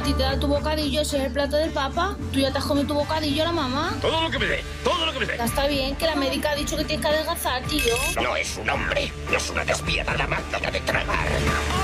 ti te da tu bocadillo, ese es el plato del Papa. Tú ya te has comido tu bocadillo, la mamá. Todo lo que me dé, todo lo que me dé. Ya está bien, que la médica ha dicho que tienes que adelgazar, tío. No es un hombre, no es una despiadada máquina de tragar.